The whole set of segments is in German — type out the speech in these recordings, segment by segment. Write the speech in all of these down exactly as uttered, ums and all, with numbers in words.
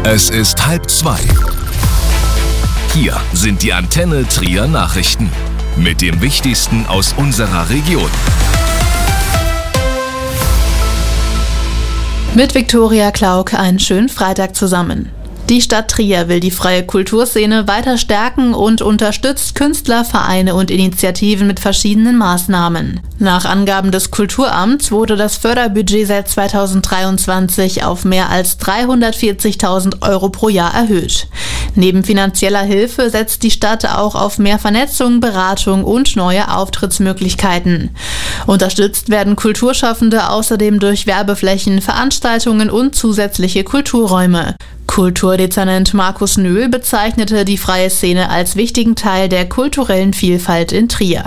Es ist halb zwei. Hier sind die Antenne Trier Nachrichten mit dem Wichtigsten aus unserer Region. Mit Viktoria Klauk einen schönen Freitag zusammen. Die Stadt Trier will die freie Kulturszene weiter stärken und unterstützt Künstler, Vereine und Initiativen mit verschiedenen Maßnahmen. Nach Angaben des Kulturamts wurde das Förderbudget seit zweitausenddreiundzwanzig auf mehr als dreihundertvierzigtausend Euro pro Jahr erhöht. Neben finanzieller Hilfe setzt die Stadt auch auf mehr Vernetzung, Beratung und neue Auftrittsmöglichkeiten. Unterstützt werden Kulturschaffende außerdem durch Werbeflächen, Veranstaltungen und zusätzliche Kulturräume. Kulturdezernent Markus Nöhl bezeichnete die freie Szene als wichtigen Teil der kulturellen Vielfalt in Trier.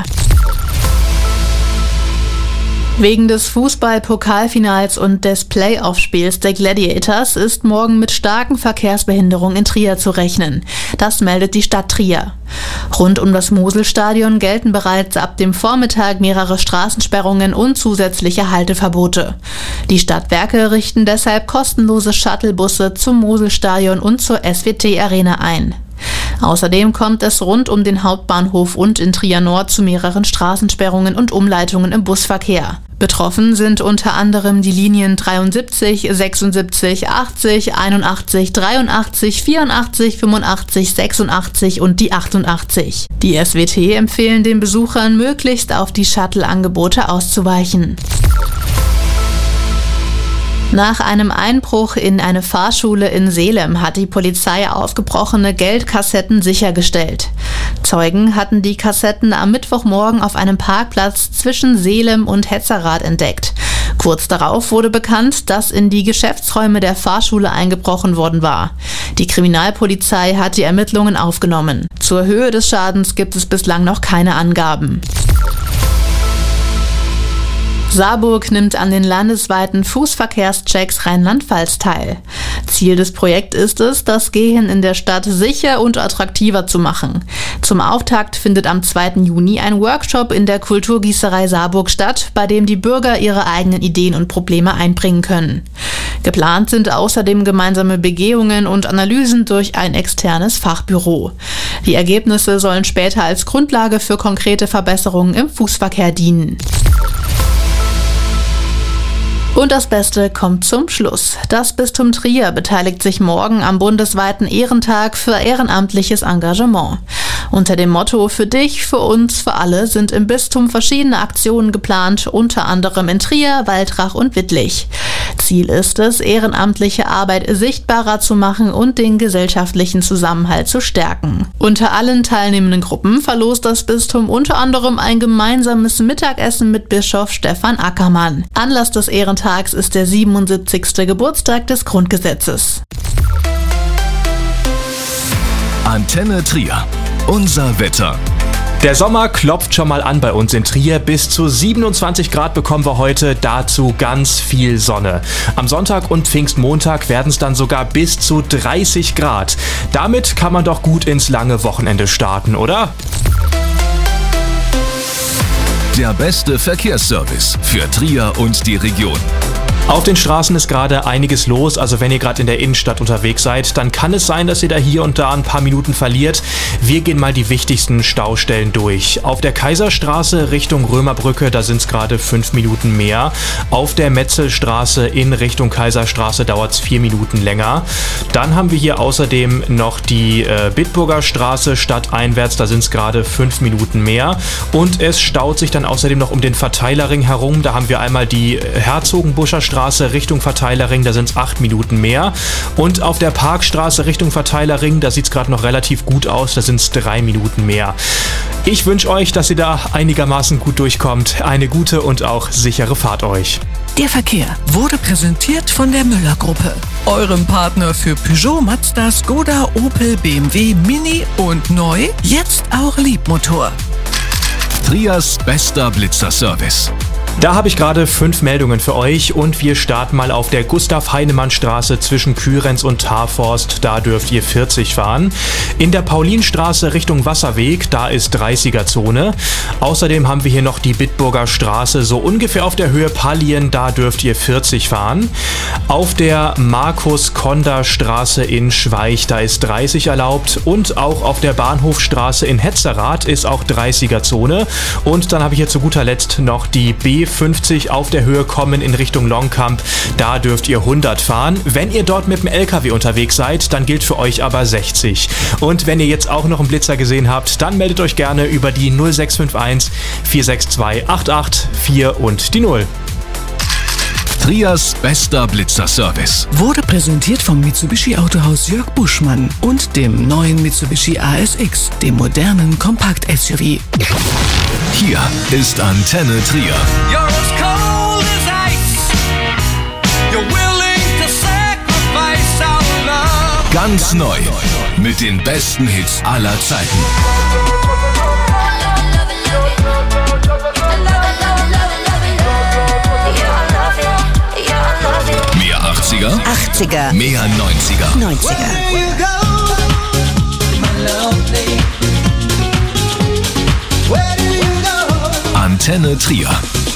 Wegen des Fußball-Pokalfinals und des Playoff-Spiels der Gladiators ist morgen mit starken Verkehrsbehinderungen in Trier zu rechnen. Das meldet die Stadt Trier. Rund um das Moselstadion gelten bereits ab dem Vormittag mehrere Straßensperrungen und zusätzliche Halteverbote. Die Stadtwerke richten deshalb kostenlose Shuttlebusse zum Moselstadion und zur S W T-Arena ein. Außerdem kommt es rund um den Hauptbahnhof und in Trier Nord zu mehreren Straßensperrungen und Umleitungen im Busverkehr. Betroffen sind unter anderem die Linien dreiundsiebzig, sechsundsiebzig, achtzig, einundachtzig, dreiundachtzig, vierundachtzig, fünfundachtzig, sechsundachtzig und die achtundachtzig. Die S W T empfehlen den Besuchern, möglichst auf die Shuttle-Angebote auszuweichen. Nach einem Einbruch in eine Fahrschule in Seelem hat die Polizei aufgebrochene Geldkassetten sichergestellt. Zeugen hatten die Kassetten am Mittwochmorgen auf einem Parkplatz zwischen Seelem und Hetzerath entdeckt. Kurz darauf wurde bekannt, dass in die Geschäftsräume der Fahrschule eingebrochen worden war. Die Kriminalpolizei hat die Ermittlungen aufgenommen. Zur Höhe des Schadens gibt es bislang noch keine Angaben. Saarburg nimmt an den landesweiten Fußverkehrschecks Rheinland-Pfalz teil. Ziel des Projekts ist es, das Gehen in der Stadt sicher und attraktiver zu machen. Zum Auftakt findet am zweiten Juni ein Workshop in der Kulturgießerei Saarburg statt, bei dem die Bürger ihre eigenen Ideen und Probleme einbringen können. Geplant sind außerdem gemeinsame Begehungen und Analysen durch ein externes Fachbüro. Die Ergebnisse sollen später als Grundlage für konkrete Verbesserungen im Fußverkehr dienen. Und das Beste kommt zum Schluss. Das Bistum Trier beteiligt sich morgen am bundesweiten Ehrentag für ehrenamtliches Engagement. Unter dem Motto „Für dich, für uns, für alle" sind im Bistum verschiedene Aktionen geplant, unter anderem in Trier, Waldrach und Wittlich. Ziel ist es, ehrenamtliche Arbeit sichtbarer zu machen und den gesellschaftlichen Zusammenhalt zu stärken. Unter allen teilnehmenden Gruppen verlost das Bistum unter anderem ein gemeinsames Mittagessen mit Bischof Stefan Ackermann. Anlass des Ehrentags ist der siebenundsiebzigste Geburtstag des Grundgesetzes. Antenne Trier. Unser Wetter. Der Sommer klopft schon mal an bei uns in Trier. Bis zu siebenundzwanzig Grad bekommen wir heute, dazu ganz viel Sonne. Am Sonntag und Pfingstmontag werden es dann sogar bis zu dreißig Grad. Damit kann man doch gut ins lange Wochenende starten, oder? Der beste Verkehrsservice für Trier und die Region. Auf den Straßen ist gerade einiges los, also wenn ihr gerade in der Innenstadt unterwegs seid, dann kann es sein, dass ihr da hier und da ein paar Minuten verliert. Wir gehen mal die wichtigsten Staustellen durch. Auf der Kaiserstraße Richtung Römerbrücke, da sind es gerade fünf Minuten mehr. Auf der Metzelstraße in Richtung Kaiserstraße dauert es vier Minuten länger. Dann haben wir hier außerdem noch die äh, Bitburger Straße stadteinwärts, da sind es gerade fünf Minuten mehr. Und es staut sich dann außerdem noch um den Verteilerring herum. Da haben wir einmal die Herzogenbuscher Straße Richtung Verteilerring, da sind es acht Minuten mehr. Und auf der Parkstraße Richtung Verteilerring, da sieht es gerade noch relativ gut aus, da sind es drei Minuten mehr. Ich wünsche euch, dass ihr da einigermaßen gut durchkommt. Eine gute und auch sichere Fahrt euch. Der Verkehr wurde präsentiert von der Müller-Gruppe, eurem Partner für Peugeot, Mazda, Skoda, Opel, B M W, Mini und neu, jetzt auch Liebmotor. Triers bester Blitzerservice. Da habe ich gerade fünf Meldungen für euch und wir starten mal auf der Gustav-Heinemann-Straße zwischen Kürenz und Tarforst. Da dürft ihr vierzig fahren. In der Paulinstraße Richtung Wasserweg, da ist dreißiger-Zone. Außerdem haben wir hier noch die Bitburger Straße, so ungefähr auf der Höhe Pallien, da dürft ihr vierzig fahren. Auf der Markus-Konda-Straße in Schweich, da ist dreißig erlaubt. Und auch auf der Bahnhofstraße in Hetzerath ist auch dreißiger-Zone. Und dann habe ich hier zu guter Letzt noch die B fünfzig auf der Höhe Kommen in Richtung Longkamp. Da dürft ihr hundert fahren. Wenn ihr dort mit dem L K W unterwegs seid, dann gilt für euch aber sechzig. Und wenn ihr jetzt auch noch einen Blitzer gesehen habt, dann meldet euch gerne über die null sechs fünf eins vier sechs zwei acht acht vier und die null. Trias bester Blitzerservice Wurde präsentiert vom Mitsubishi Autohaus Jörg Buschmann und dem neuen Mitsubishi A S X, dem modernen Kompakt-S U V. Hier ist Antenne Trier. You're as cold as ice. You're willing to sacrifice our love. Ganz neu. Mit den besten Hits aller Zeiten. Mehr achtziger. achtziger. Mehr neunziger. neunziger. Antenne Trier.